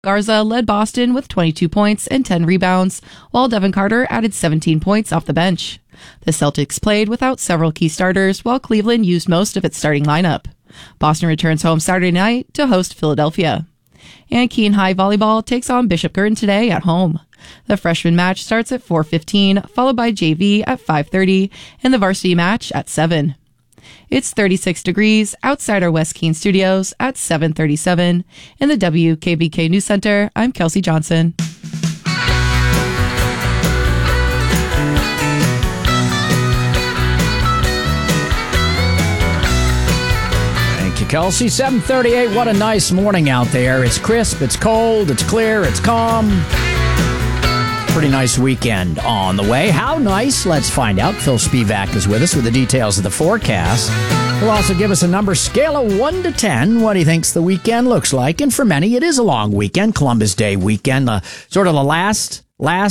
Garza led Boston with 22 points and 10 rebounds, while Devin Carter added 17 points off the bench. The Celtics played without several key starters, while Cleveland used most of its starting lineup. Boston returns home Saturday night to host Philadelphia. And Keene High Volleyball takes on Bishop Girton today at home. The freshman match starts at 4:15, followed by JV at 5:30, and the varsity match at 7. It's 36 degrees outside our West Keene studios at 7:37. In the WKBK News Center, I'm Kelsey Johnson. Thank you, Kelsey. 7:38. What a nice morning out there. It's crisp, it's cold, it's clear, it's calm. Pretty nice weekend on the way. How nice? Let's find out. Phil Spivak is with us with the details of the forecast. He'll also give us a number scale of 1 to 10, what he thinks the weekend looks like. And for many, it is a long weekend, Columbus Day weekend, sort of the last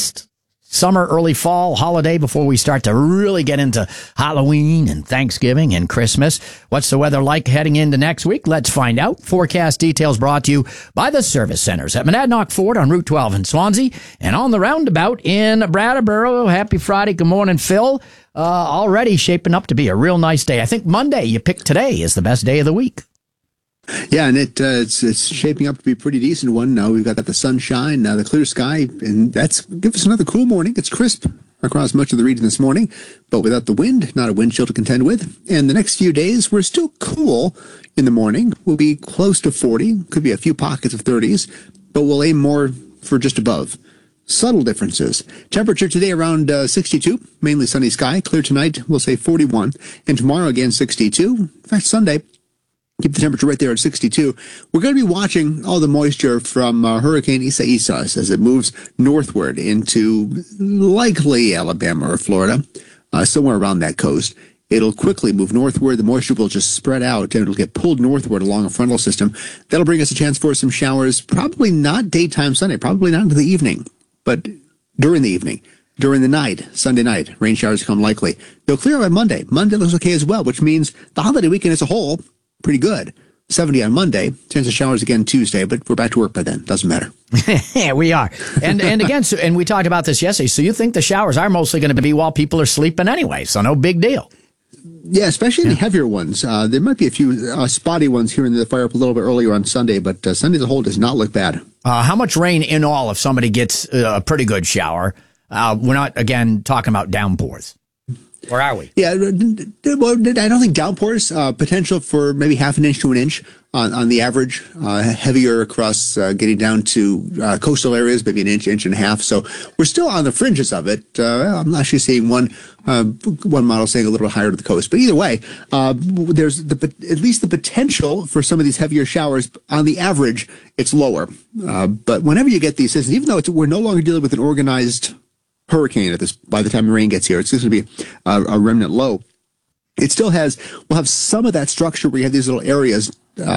summer, early fall holiday before we start to really get into Halloween and Thanksgiving and Christmas. What's the weather like heading into next week? Let's find out. Forecast details brought to you by the service centers at Monadnock Ford on Route 12 in Swansea and on the roundabout in Brattleboro. Happy Friday. Good morning, Phil. Already shaping up to be a real nice day. I think Monday you picked today is the best day of the week. Yeah, and it's shaping up to be a pretty decent one. Now we've got the sunshine, the clear sky, and that's give us another cool morning. It's crisp across much of the region this morning, but without the wind, not a wind chill to contend with. And the next few days, we're still cool in the morning. We'll be close to 40, could be a few pockets of 30s, but we'll aim more for just above. Subtle differences. Temperature today around 62, mainly sunny sky. Clear tonight, we'll say 41, and tomorrow again 62. In fact, Sunday, keep the temperature right there at 62. We're going to be watching all the moisture from Hurricane Isaias as it moves northward into likely Alabama or Florida, somewhere around that coast. It'll quickly move northward. The moisture will just spread out, and it'll get pulled northward along a frontal system. That'll bring us a chance for some showers, probably not daytime Sunday, probably not into the evening, but during the evening. During the night, Sunday night, rain showers come likely. They'll clear by Monday. Monday looks okay as well, which means the holiday weekend as a whole, pretty good. 70 on Monday, chance of showers again Tuesday, but we're back to work by then. Doesn't matter. Yeah, we are. And again, and we talked about this yesterday, so you think the showers are mostly going to be while people are sleeping anyway, so no big deal. Yeah, especially the heavier ones. There might be a few spotty ones here in the fire up a little bit earlier on Sunday, but Sunday as a whole does not look bad. How much rain in all if somebody gets a pretty good shower? We're not, again, talking about downpours. Where are we? Yeah, well, I don't think downpours, potential for maybe half an inch to an inch on the average, heavier across getting down to coastal areas, maybe an inch, inch and a half. So we're still on the fringes of it. I'm actually seeing one model saying a little bit higher to the coast. But either way, there's at least the potential for some of these heavier showers. On the average, it's lower. But whenever you get these systems, even though we're no longer dealing with an organized hurricane by the time the rain gets here, it's going to be a remnant low. It still will have some of that structure where you have these little areas.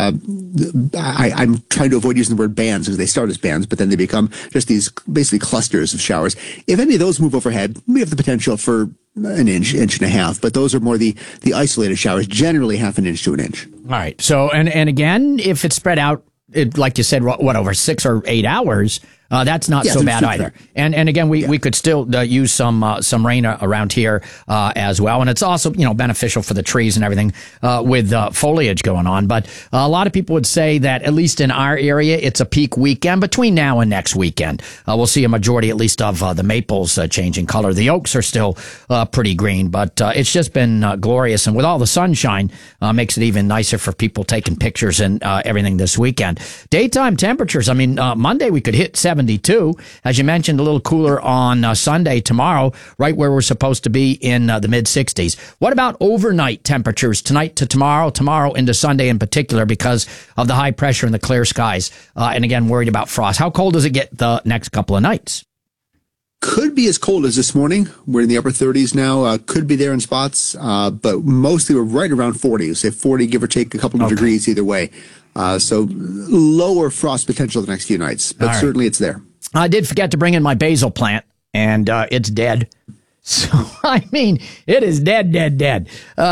I'm trying to avoid using the word bands because they start as bands, but then they become just these basically clusters of showers. If any of those move overhead, we have the potential for an inch, inch and a half, but those are more the isolated showers, generally half an inch to an inch. All right. So, and again, if it's spread out, like you said, what, over 6 or 8 hours, that's not so bad either. And again, we could still use some rain around here as well. And it's also, beneficial for the trees and everything with foliage going on. But a lot of people would say that, at least in our area, it's a peak weekend between now and next weekend. We'll see a majority, at least, of the maples changing color. The oaks are still pretty green, but it's just been glorious. And with all the sunshine, makes it even nicer for people taking pictures and everything this weekend. Daytime temperatures, Monday we could hit 72. As you mentioned, a little cooler on Sunday, tomorrow, right where we're supposed to be in the mid-60s. What about overnight temperatures tonight to tomorrow into Sunday in particular because of the high pressure and the clear skies? And again, worried about frost. How cold does it get the next couple of nights? Could be as cold as this morning. We're in the upper 30s now. Could be there in spots, but mostly we're right around 40. Say 40, give or take a couple of degrees either way. So lower frost potential the next few nights, but certainly it's there. I did forget to bring in my basil plant, and it's dead. So, I mean, it is dead. Again,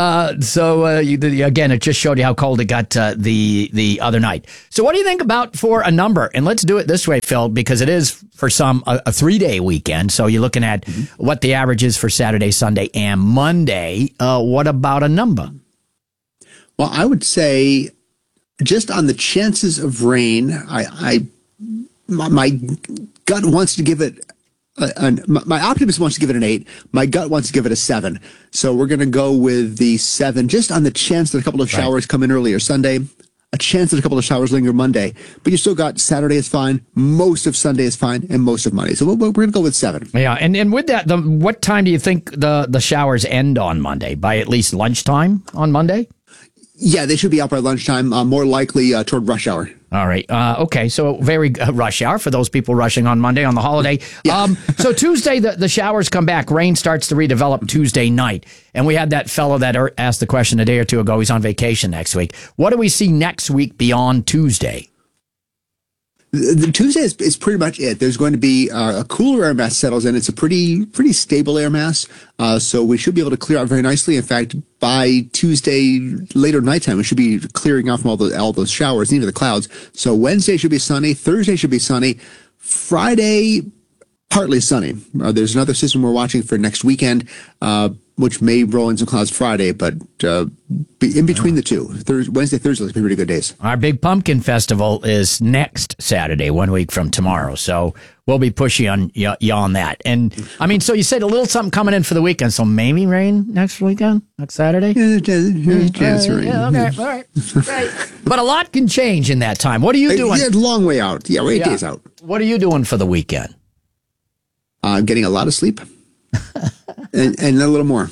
it just showed you how cold it got the other night. So what do you think about for a number? And let's do it this way, Phil, because it is for some a 3-day weekend. So you're looking at what the average is for Saturday, Sunday, and Monday. What about a number? Well, I would say just on the chances of rain, my gut wants to give it my optimist wants to give it an 8. My gut wants to give it a 7. So we're going to go with the 7, just on the chance that a couple of showers come in earlier Sunday, a chance that a couple of showers linger Monday. But you still got Saturday is fine, most of Sunday is fine, and most of Monday. So we're going to go with 7. Yeah, and with that, what time do you think the showers end on Monday? By at least lunchtime on Monday? Yeah, they should be out by lunchtime, more likely toward rush hour. All right. Okay. So very rush hour for those people rushing on Monday on the holiday. Yeah. So Tuesday, the showers come back. Rain starts to redevelop Tuesday night. And we had that fellow that asked the question a day or two ago. He's on vacation next week. What do we see next week beyond Tuesday? The Tuesday is pretty much it. There's going to be a cooler air mass settles in. It's a pretty stable air mass, so we should be able to clear out very nicely. In fact, by Tuesday later nighttime, we should be clearing out from all those showers and even the clouds. So Wednesday should be sunny. Thursday should be sunny. Friday, partly sunny. There's another system we're watching for next weekend, which may roll in some clouds Friday, but in between the two, Wednesday, Thursday will be pretty good days. Our big pumpkin festival is next Saturday, 1 week from tomorrow. So we'll be pushing on you on that. And I mean, so you said a little something coming in for the weekend. So maybe rain next weekend, next Saturday? Chance of rain. Yeah, okay, all right. Right. But a lot can change in that time. What are you doing? Yeah, long way out. Yeah, we're 8 days out. What are you doing for the weekend? I'm getting a lot of sleep and a little more.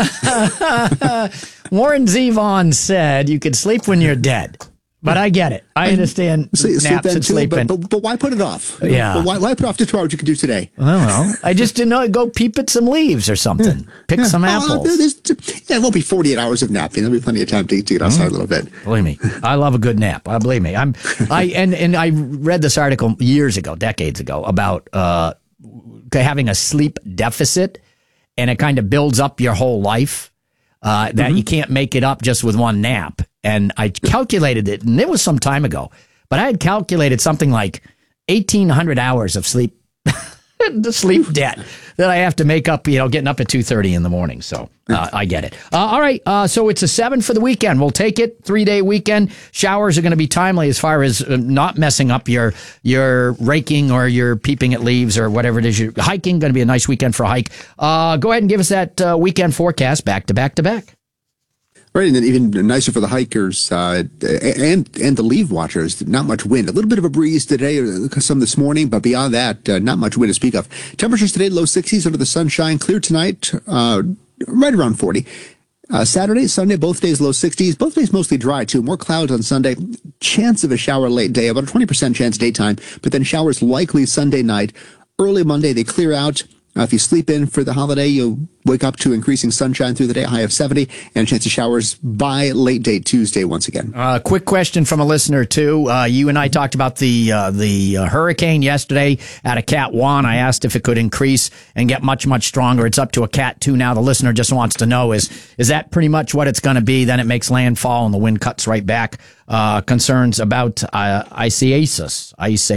Warren Zevon said you could sleep when you're dead. But I get it. I understand naps and sleeping. But why put it off? Yeah. Why put it off to 2 hours you could do today? Well, I just didn't know. Go peep at some leaves or something. Pick some apples. It won't be 48 hours of napping. There'll be plenty of time to get outside a little bit. Believe me, I love a good nap. Believe me. And I read this article decades ago, about having a sleep deficit, and it kind of builds up your whole life. That you can't make it up just with one nap. And I calculated it, and it was some time ago, but I had calculated something like 1,800 hours of sleep, the sleep debt that I have to make up, getting up at 2:30 in the morning. So I get it. All right. So it's a 7 for the weekend. We'll take it. 3-day weekend. Showers are going to be timely as far as not messing up your raking or your peeping at leaves or whatever it is. You're hiking. Going to be a nice weekend for a hike. Go ahead and give us that weekend forecast back to back to back. Right, and then even nicer for the hikers and the leaf watchers. Not much wind. A little bit of a breeze today, some this morning, but beyond that, not much wind to speak of. Temperatures today, low 60s under the sunshine. Clear tonight, right around 40. Saturday, Sunday, both days low 60s. Both days mostly dry, too. More clouds on Sunday. Chance of a shower late day, about a 20% chance daytime, but then showers likely Sunday night. Early Monday, they clear out. If you sleep in for the holiday, you'll wake up to increasing sunshine through the day, a high of 70, and a chance of showers by late day Tuesday once again. Quick question from a listener, too. You and I talked about the hurricane yesterday at a Cat 1. I asked if it could increase and get much, much stronger. It's up to a Cat 2 now. The listener just wants to know, is that pretty much what it's going to be? Then it makes landfall and the wind cuts right back. Concerns about Isaias.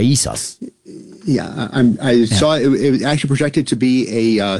Yeah, I saw it was actually projected to be a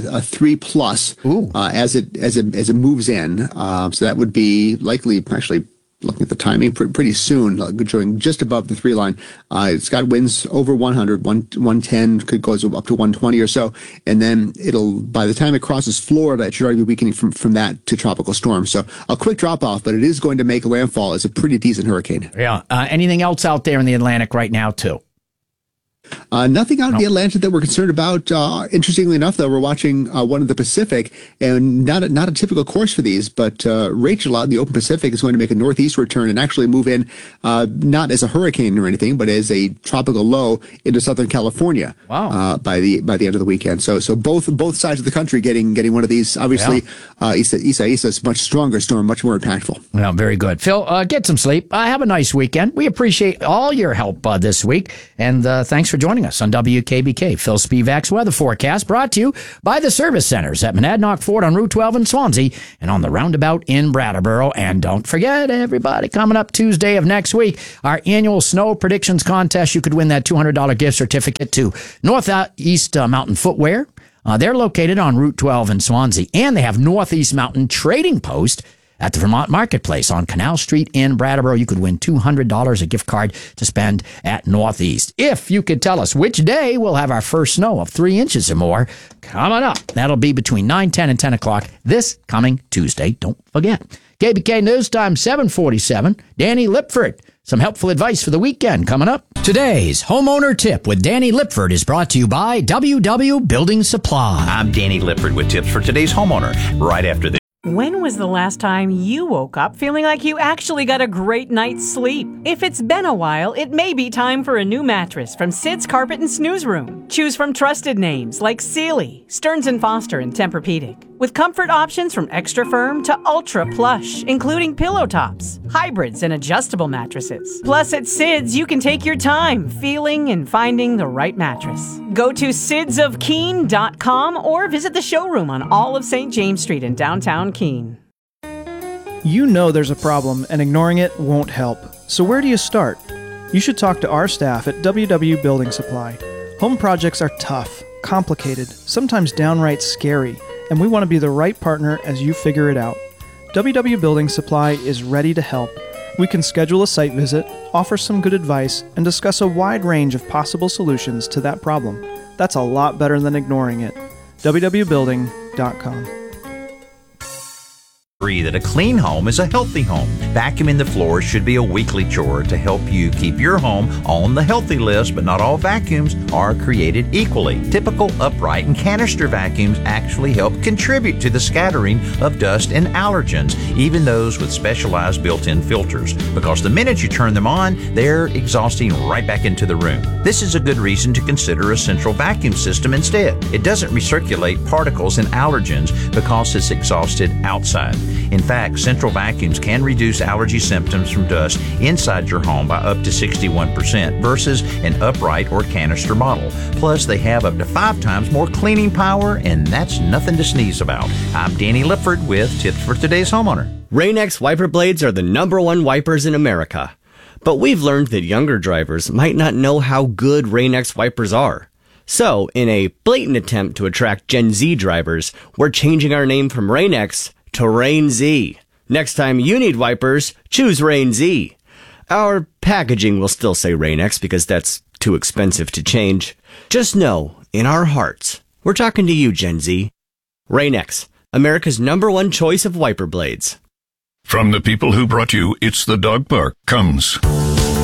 3+ as it moves in. So that would be likely, actually looking at the timing, pretty soon, going just above the 3 line. It's got winds over 100, 110, could go up to 120 or so, and then by the time it crosses Florida, it should already be weakening from that to tropical storm. So a quick drop off, but it is going to make a landfall as a pretty decent hurricane. Yeah. Anything else out there in the Atlantic right now too? Nothing out in the Atlantic that we're concerned about. Interestingly enough, though, we're watching one of the Pacific, and not a typical course for these, but Rachel out in the open Pacific is going to make a northeastward turn and actually move in, not as a hurricane or anything, but as a tropical low into Southern California. Wow. By the end of the weekend. So both sides of the country getting one of these. Obviously, Isaias is much stronger storm, much more impactful. Well, very good. Phil, get some sleep. Have a nice weekend. We appreciate all your help this week, and thanks for for joining us on WKBK. Phil Spivak's weather forecast brought to you by the service centers at Monadnock Ford on Route 12 in Swansea and on the roundabout in Brattleboro. And don't forget, everybody, coming up Tuesday of next week, our annual snow predictions contest. You could win that $200 gift certificate to Northeast Mountain Footwear. They're located on Route 12 in Swansea, and they have Northeast Mountain Trading Post at the Vermont Marketplace on Canal Street in Brattleboro. You could win $200, a gift card to spend at Northeast. If you could tell us which day we'll have our first snow of 3 inches or more coming up. That'll be between 9, 10, and 10 o'clock this coming Tuesday. Don't forget. KBK News Time 7:47. Danny Lipford. Some helpful advice for the weekend coming up. Today's Homeowner Tip with Danny Lipford is brought to you by WW Building Supply. I'm Danny Lipford with tips for today's homeowner right after this. When was the last time you woke up feeling like you actually got a great night's sleep? If it's been a while, it may be time for a new mattress from Sid's Carpet and Snooze Room. Choose from trusted names like Sealy, Stearns & Foster, and Tempur-Pedic. With comfort options from extra firm to ultra plush, including pillow tops, hybrids, and adjustable mattresses. Plus, at Sid's, you can take your time feeling and finding the right mattress. Go to sidsofkeene.com or visit the showroom on all of St. James Street in downtown Keene. You know there's a problem, and ignoring it won't help. So where do you start? You should talk to our staff at WW Building Supply. Home projects are tough, complicated, sometimes downright scary, and we want to be the right partner as you figure it out. WW Building Supply is ready to help. We can schedule a site visit, offer some good advice, and discuss a wide range of possible solutions to that problem. That's a lot better than ignoring it. www.building.com. Agree that a clean home is a healthy home. Vacuuming the floors should be a weekly chore to help you keep your home on the healthy list, but not all vacuums are created equally. Typical upright and canister vacuums actually help contribute to the scattering of dust and allergens, even those with specialized built-in filters, because the minute you turn them on, they're exhausting right back into the room. This is a good reason to consider a central vacuum system instead. It doesn't recirculate particles and allergens because it's exhausted outside. In fact, central vacuums can reduce allergy symptoms from dust inside your home by up to 61% versus an upright or canister model. Plus, they have up to 5 times more cleaning power, and that's nothing to sneeze about. I'm Danny Lipford with tips for today's homeowner. Rain-X wiper blades are the #1 wipers in America. But we've learned that younger drivers might not know how good Rain-X wipers are. So, in a blatant attempt to attract Gen Z drivers, we're changing our name from Rain-X to Rain Z. Next time you need wipers, choose Rain Z. Our packaging will still say Rain-X because that's too expensive to change. Just know, in our hearts, we're talking to you, Gen Z. Rain-X, America's #1 choice of wiper blades. From the people who brought you It's the Dog Park comes